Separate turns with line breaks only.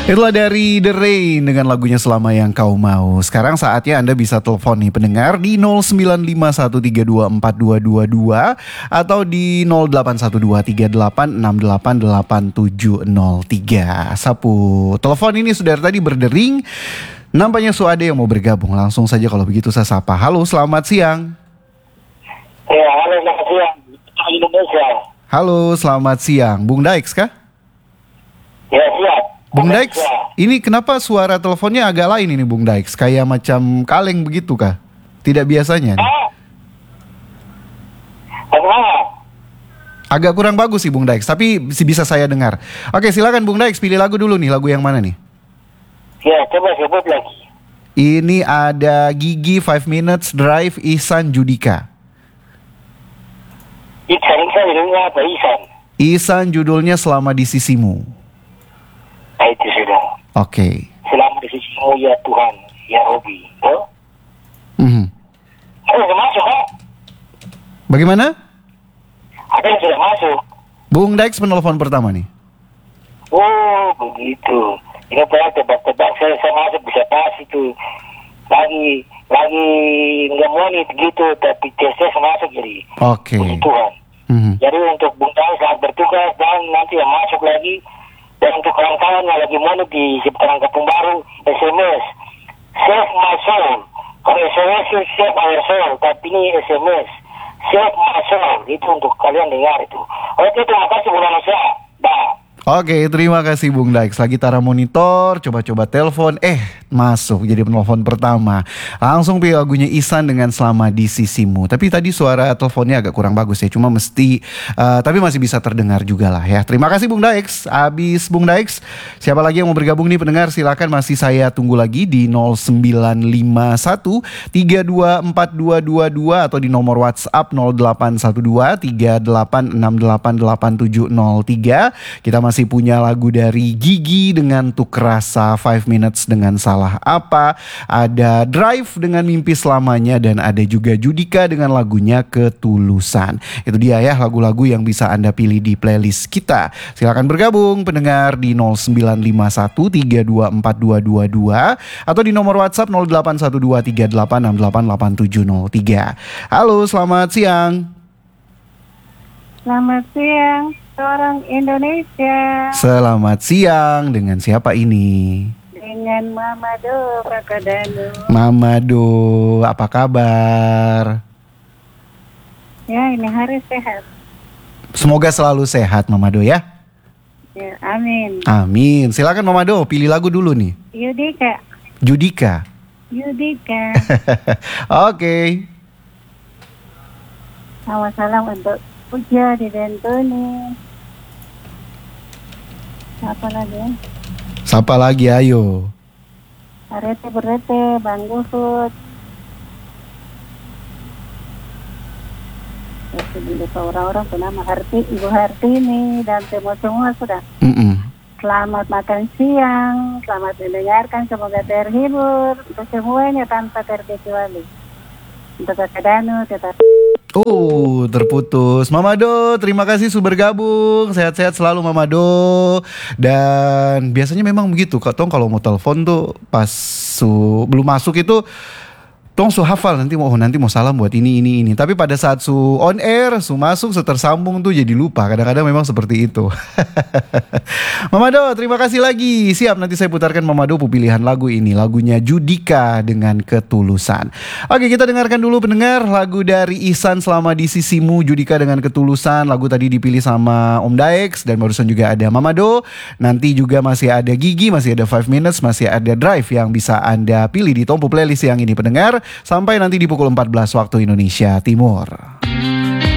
Itulah dari The Rain dengan lagunya Selama Yang Kau Mau. Sekarang saatnya Anda bisa telepon nih pendengar di 0951324222 atau di 081238688703. Sapu telepon ini sudah tadi berdering. Nampaknya Suade yang mau bergabung. Langsung saja kalau begitu saya sapa. Halo, selamat siang.
Ya, halo, selamat siang. Indonesia.
Halo, selamat siang. Bung Daix kah?
Ya, siap.
Bung Daix, ini kenapa suara teleponnya agak lain ini Bung Daix? Kayak macam kaleng begitu kah? Tidak biasanya nih. Agak kurang bagus sih Bung Daix, tapi bisa saya dengar. Oke, silakan Bung Daix, pilih lagu dulu nih. Lagu yang mana nih?
Ya, coba sebut lagi.
Ini ada Gigi, 5 Minutes, Drive, Ihsan, Judika.
Ihsan judulnya apa, Ihsan?
Ihsan judulnya Selama di Sisimu.
Nah, itu sudah.
Oke.
Selama di sisimu ya Tuhan, ya Robi. Ada yang sudah masuk, Pak?
Bagaimana?
Ada yang sudah masuk.
Bung Daix penelpon pertama nih.
Oh, begitu. Ini pernah tebak-tebak saya masuk bisa pas itu. Lagi nggak mau nih begitu, tapi tesnya masuk jadi.
Oke.
Puji Tuhan. Jadi untuk Bung Daix selamat bertugas dan nanti yang masuk lagi. Dan untuk kawan-kawan yang lagi mau di seputaran Kampung Baru, SMS Save My Soul. Kalau SMS itu Save Our Soul, tapi ini SMS Save My Soul. Itu untuk kalian dengar itu. Oke, terima kasih Bu Manusia. Dah.
Oke, terima kasih Bung Daix. Lagi taruh monitor, coba-coba telepon, masuk jadi penelpon pertama. Langsung pilih lagunya Ihsan dengan Selama di Sisimu. Tapi tadi suara teleponnya agak kurang bagus ya, cuma mesti, tapi masih bisa terdengar juga lah ya. Terima kasih Bung Daix. Abis Bung Daix, siapa lagi yang mau bergabung nih pendengar? Silakan, masih saya tunggu lagi di 0951 324222 atau di nomor WhatsApp 0812 38688703. Kita masih punya lagu dari Gigi dengan Tuk Rasa, 5 Minutes dengan Salah Apa, ada Drive dengan Mimpi Selamanya, dan ada juga Judika dengan lagunya Ketulusan. Itu dia ya lagu-lagu yang bisa Anda pilih di playlist kita. Silakan bergabung pendengar di 0951 324222 atau di nomor WhatsApp 081238688703. Halo, selamat siang.
Selamat siang, seorang Indonesia.
Selamat siang, dengan siapa ini?
Dengan Mamado Prakadano.
Mamado, apa kabar?
Ya, ini hari sehat.
Semoga selalu sehat Mamado ya.
Ya, amin.
Amin. Silakan Mamado, pilih lagu dulu nih.
Judika.
Judika. Oke.
Salam untuk Puja di Dentoni. Apa lagi?
Siapa lagi, ayo.
Arete Berete, Bang Guhut. Lupa orang-orang bernama Ibu Hartini dan semua sudah. Selamat makan siang, selamat mendengarkan, semoga terhibur untuk semuanya tanpa terkecuali. Untuk Kakadano tetap.
Oh, terputus. Mamado, terima kasih sudah bergabung. Sehat-sehat selalu Mamado. Dan biasanya memang begitu, Tong kalau mau telepon tuh pas belum masuk itu Tong hafal nanti mau salam buat ini. Tapi pada saat on air, masuk, tersambung tuh jadi lupa. Kadang-kadang memang seperti itu. Mamado, terima kasih lagi. Siap, nanti saya putarkan Mamado pilihan lagu ini. Lagunya Judika dengan Ketulusan. Oke, kita dengarkan dulu pendengar lagu dari Ihsan Selama di Sisimu, Judika dengan Ketulusan. Lagu tadi dipilih sama Om Daix dan barusan juga ada Mamado. Nanti juga masih ada Gigi, masih ada 5 Minutes, masih ada Drive yang bisa Anda pilih di Tompo Playlist yang ini pendengar. Sampai nanti di pukul 14 waktu Indonesia Timur.